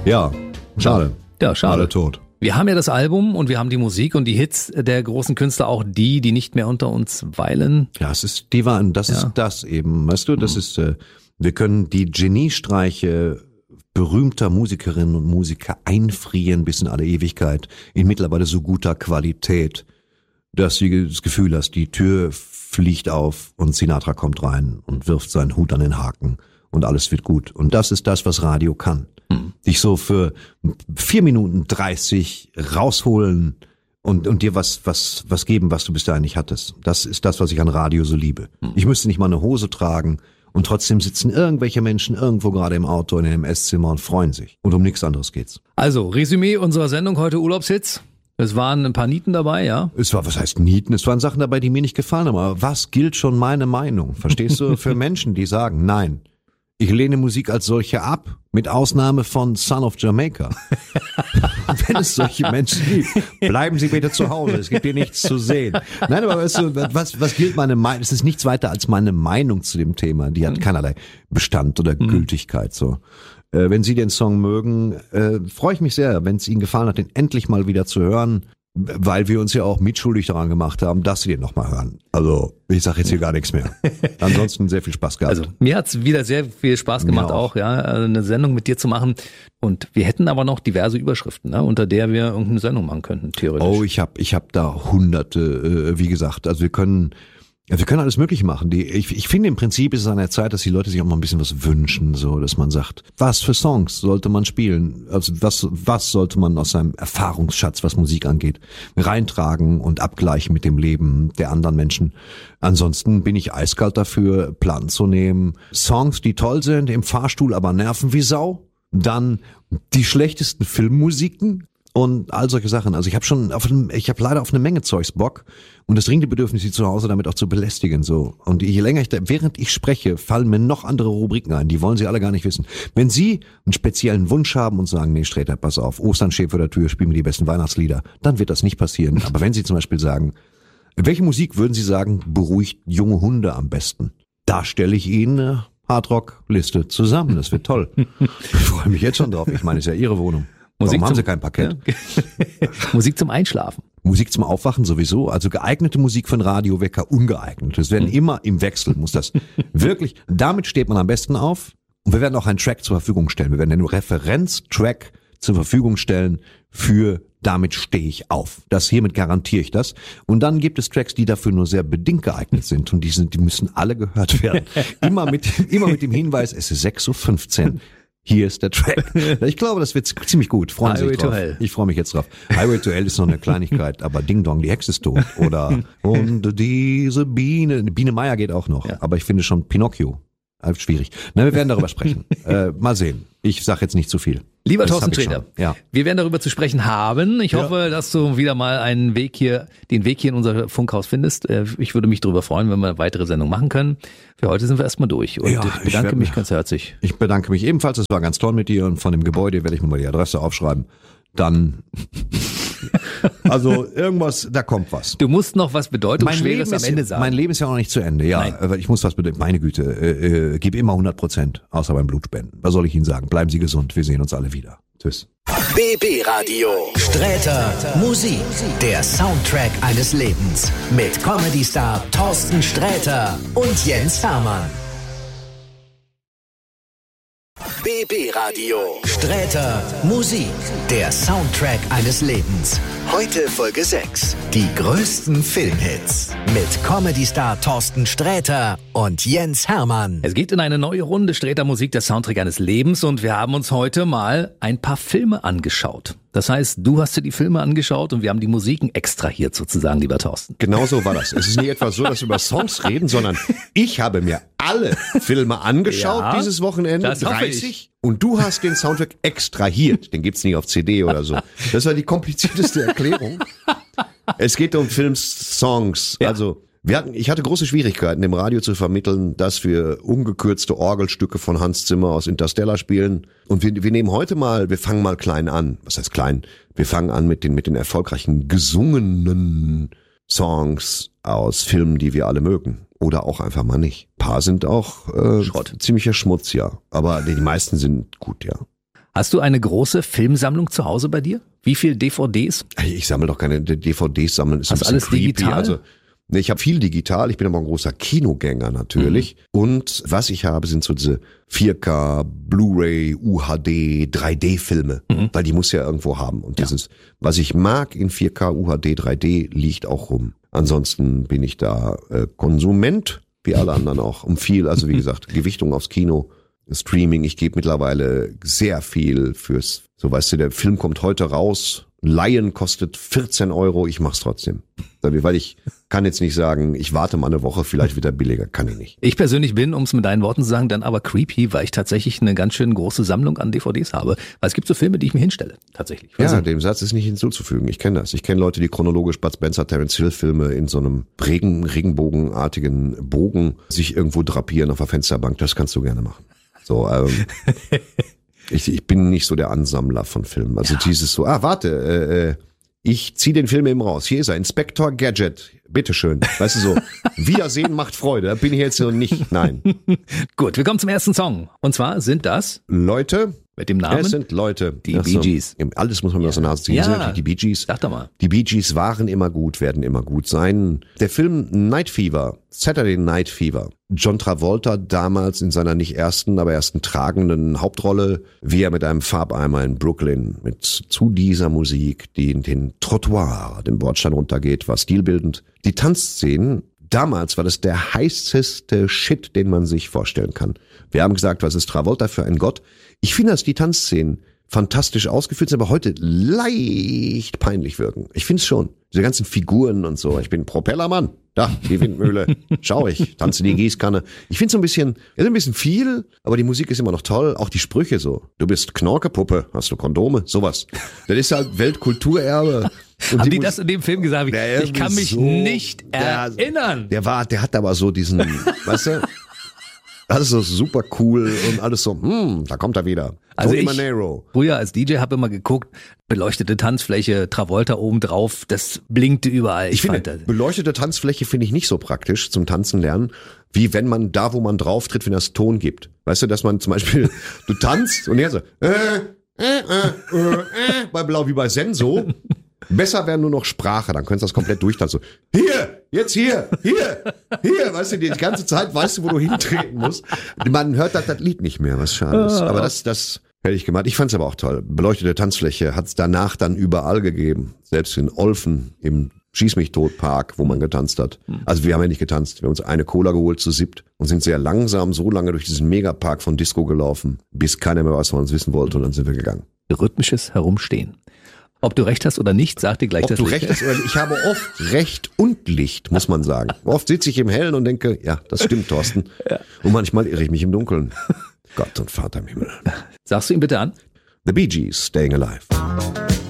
Ja, schade. Ja, schade. Alle tot. Wir haben ja das Album und wir haben die Musik und die Hits der großen Künstler, auch die nicht mehr unter uns weilen. Ja, ist das eben, weißt du, das ist, wir können die Geniestreiche berühmter Musikerinnen und Musiker einfrieren bis in alle Ewigkeit in mittlerweile so guter Qualität, dass du das Gefühl hast, die Tür fliegt auf und Sinatra kommt rein und wirft seinen Hut an den Haken und alles wird gut. Und das ist das, was Radio kann. Dich so für 4 Minuten 30 rausholen und dir was geben, was du bis dahin nicht hattest. Das ist das, was ich an Radio so liebe. Ich müsste nicht mal eine Hose tragen und trotzdem sitzen irgendwelche Menschen irgendwo gerade im Auto in dem Esszimmer und freuen sich. Und um nichts anderes geht's. Also, Resümee unserer Sendung heute, Urlaubshits. Es waren ein paar Nieten dabei, ja? Was heißt Nieten? Es waren Sachen dabei, die mir nicht gefallen haben. Aber was gilt schon meine Meinung? Verstehst du? Für Menschen, die sagen, nein, ich lehne Musik als solche ab, mit Ausnahme von Son of Jamaica. Wenn es solche Menschen gibt, bleiben Sie bitte zu Hause, es gibt hier nichts zu sehen. Nein, aber weißt du, was gilt meine Meinung? Es ist nichts weiter als meine Meinung zu dem Thema. Die hat keinerlei Bestand oder Gültigkeit, so. Wenn Sie den Song mögen, freue ich mich sehr, wenn es Ihnen gefallen hat, den endlich mal wieder zu hören, weil wir uns ja auch mitschuldig daran gemacht haben, dass Sie den nochmal hören. Also, ich sage jetzt hier gar nichts mehr. Ansonsten sehr viel Spaß gehabt. Also, mir hat's wieder sehr viel Spaß gemacht, auch ja, eine Sendung mit dir zu machen. Und wir hätten aber noch diverse Überschriften, ne, unter der wir irgendeine Sendung machen könnten, theoretisch. Oh, ich hab da hunderte, wie gesagt. Also wir können alles Mögliche machen. Ich finde, im Prinzip ist es an der Zeit, dass die Leute sich auch mal ein bisschen was wünschen, so, dass man sagt, was für Songs sollte man spielen? Also was sollte man aus seinem Erfahrungsschatz, was Musik angeht, reintragen und abgleichen mit dem Leben der anderen Menschen? Ansonsten bin ich eiskalt dafür, Platten zu nehmen. Songs, die toll sind, im Fahrstuhl aber nerven wie Sau. Dann die schlechtesten Filmmusiken. Und all solche Sachen. Also ich habe leider auf eine Menge Zeugs Bock und das dringende Bedürfnis, sie zu Hause damit auch zu belästigen, so. Und je länger während ich spreche, fallen mir noch andere Rubriken ein, die wollen Sie alle gar nicht wissen. Wenn Sie einen speziellen Wunsch haben und sagen, nee, Sträter, pass auf, Ostern steht vor der Tür, spielen wir die besten Weihnachtslieder, dann wird das nicht passieren. Aber wenn Sie zum Beispiel sagen, welche Musik würden Sie sagen, beruhigt junge Hunde am besten? Da stelle ich Ihnen eine Hardrock-Liste zusammen. Das wird toll. Ich freue mich jetzt schon drauf. Ich meine, es ist ja Ihre Wohnung. Warum haben Sie kein Parkett? Ja. Musik zum Einschlafen. Musik zum Aufwachen sowieso. Also geeignete Musik für einen Radiowecker, ungeeignet. Das werden immer im Wechsel, muss das wirklich. Damit steht man am besten auf. Und wir werden auch einen Track zur Verfügung stellen. Wir werden einen Referenztrack zur Verfügung stellen für damit stehe ich auf. Hiermit garantiere ich das. Und dann gibt es Tracks, die dafür nur sehr bedingt geeignet sind. Und die müssen alle gehört werden. Immer mit dem Hinweis, es ist 6:15 Uhr. Hier ist der Track. Ich glaube, das wird ziemlich gut. Freuen Sie sich drauf. Ich freue mich jetzt drauf. Highway to Hell ist noch eine Kleinigkeit, aber Ding Dong, die Hexe ist tot. Oder und diese Biene Meier geht auch noch. Ja. Aber ich finde schon Pinocchio. Schwierig. Na, wir werden darüber sprechen. Mal sehen. Ich sage jetzt nicht zu viel. Lieber Thorsten Sträter, ja. Wir werden darüber zu sprechen haben. Ich hoffe, dass du wieder mal den Weg hier in unser Funkhaus findest. Ich würde mich darüber freuen, wenn wir eine weitere Sendung machen können. Für heute sind wir erstmal durch. Und ich bedanke mich ganz herzlich. Ich bedanke mich ebenfalls. Es war ganz toll mit dir. Und von dem Gebäude werde ich mir mal die Adresse aufschreiben. Dann... Also irgendwas, da kommt was. Du musst noch was Bedeutungsschweres am Ende sagen. Mein Leben ist ja noch nicht zu Ende, ja. Nein. Ich muss was bedeuten. Meine Güte, gib immer 100%, außer beim Blutspenden. Was soll ich Ihnen sagen? Bleiben Sie gesund, wir sehen uns alle wieder. Tschüss. BB Radio. Sträter Musik. Der Soundtrack eines Lebens. Mit Comedy-Star Thorsten Sträter und Jens Hermann. BB Radio. Sträter Musik. Der Soundtrack eines Lebens. Heute Folge 6. Die größten Filmhits. Mit Comedy-Star Thorsten Sträter und Jens Hermann. Es geht in eine neue Runde Sträter Musik, der Soundtrack eines Lebens. Und wir haben uns heute mal ein paar Filme angeschaut. Das heißt, du hast dir die Filme angeschaut und wir haben die Musiken extrahiert sozusagen, lieber Thorsten. Genau so war das. Es ist nicht etwa so, dass wir über Songs reden, sondern ich habe mir alle Filme angeschaut dieses Wochenende, 30. Und du hast den Soundtrack extrahiert. Den gibt's nicht auf CD oder so. Das war die komplizierteste Erklärung. Es geht um Filmsongs. Ja. Also ich hatte große Schwierigkeiten, dem Radio zu vermitteln, dass wir ungekürzte Orgelstücke von Hans Zimmer aus Interstellar spielen. Und wir fangen mal klein an. Was heißt klein? Wir fangen an mit den erfolgreichen gesungenen Songs aus Filmen, die wir alle mögen. Oder auch einfach mal nicht. Ein paar sind auch Schrott. Ziemlicher Schmutz, ja. Aber die meisten sind gut, ja. Hast du eine große Filmsammlung zu Hause bei dir? Wie viele DVDs? Ich sammle doch keine DVDs, sammeln ist Hast ein bisschen alles creepy. digital? Also, ich habe viel digital, ich bin aber ein großer Kinogänger natürlich. Und was ich habe, sind so diese 4K, Blu-ray, UHD, 3D-Filme, weil die muss ja irgendwo haben. Und dieses, was ich mag in 4K, UHD, 3D, liegt auch rum. Ansonsten bin ich da Konsument, wie alle anderen auch, um viel, also wie gesagt, Gewichtung aufs Kino, Streaming. Ich gebe mittlerweile sehr viel fürs, so weißt du, der Film kommt heute raus, Lion kostet 14 €, ich mach's trotzdem. Weil ich kann jetzt nicht sagen, ich warte mal eine Woche, vielleicht wird er billiger, kann ich nicht. Ich persönlich bin, um es mit deinen Worten zu sagen, dann aber creepy, weil ich tatsächlich eine ganz schön große Sammlung an DVDs habe. Weil es gibt so Filme, die ich mir hinstelle, tatsächlich. Ja, dem Satz ist nicht hinzuzufügen. Ich kenne das. Ich kenne Leute, die chronologisch Bud Spencer, Terence Hill Filme in so einem regenbogenartigen Bogen sich irgendwo drapieren auf der Fensterbank. Das kannst du gerne machen. So, ich bin nicht so der Ansammler von Filmen. Also dieses so, ich zieh den Film eben raus. Hier ist er, Inspector Gadget. Bitteschön. Weißt du so, Wiedersehen macht Freude. Da bin ich jetzt so nicht, nein. Gut, wir kommen zum ersten Song. Und zwar sind das Leute. Mit dem Namen? Es sind Leute. Die Bee Gees. Alles muss man mir aus der Nase ziehen. Ja, die Bee Gees. Sag doch mal. Die Bee Gees waren immer gut, werden immer gut sein. Der Film Night Fever, Saturday Night Fever. John Travolta damals in seiner nicht ersten, aber ersten tragenden Hauptrolle, wie er mit einem Farbeimer in Brooklyn zu dieser Musik, die in den Trottoir, den Bordstein runtergeht, war stilbildend. Die Tanzszenen, damals war das der heißeste Shit, den man sich vorstellen kann. Wir haben gesagt, was ist Travolta für ein Gott? Ich finde, dass die Tanzszenen fantastisch ausgeführt sind, aber heute leicht peinlich wirken. Ich finde es schon. Diese ganzen Figuren und so. Ich bin Propellermann. Da, die Windmühle. Schau ich. Tanze die Gießkanne. Ich finde es ein bisschen viel, aber die Musik ist immer noch toll. Auch die Sprüche so. Du bist Knorkepuppe. Hast du Kondome? Sowas. Das ist halt Weltkulturerbe. Und haben die das in dem Film gesagt? Ich kann mich nicht erinnern. Der hat aber so diesen, weißt du, alles so super cool und alles so, da kommt er wieder. Also Tony ich Manero. Früher als DJ habe immer geguckt, beleuchtete Tanzfläche, Travolta oben drauf, das blinkte überall. Ich finde, beleuchtete Tanzfläche finde ich nicht so praktisch zum Tanzen lernen, wie wenn man da, wo man drauf tritt, wenn das Ton gibt. Weißt du, dass man zum Beispiel, du tanzt und jetzt so, bei Blau wie bei Senso. Besser wäre nur noch Sprache, dann könntest du das komplett durchtanzen. So, hier, jetzt hier, weißt du, die ganze Zeit weißt du, wo du hintreten musst. Man hört das Lied nicht mehr, was schade ist. Aber das hätte ich gemacht. Ich fand's aber auch toll. Beleuchtete Tanzfläche hat's danach dann überall gegeben. Selbst in Olfen, im Schieß-mich-tot-Park, wo man getanzt hat. Also wir haben ja nicht getanzt. Wir haben uns eine Cola geholt zu 7 und sind sehr langsam so lange durch diesen Megapark von Disco gelaufen, bis keiner mehr was von uns wissen wollte und dann sind wir gegangen. Rhythmisches Herumstehen. Ob du recht hast oder nicht, sag dir gleich das Licht. Ob du recht hast oder nicht. Ich habe oft Recht und Licht, muss man sagen. Oft sitze ich im Hellen und denke, ja, das stimmt, Thorsten. Ja. Und manchmal irre ich mich im Dunkeln. Gott und Vater im Himmel. Sagst du ihn bitte an? The Bee Gees, Staying Alive.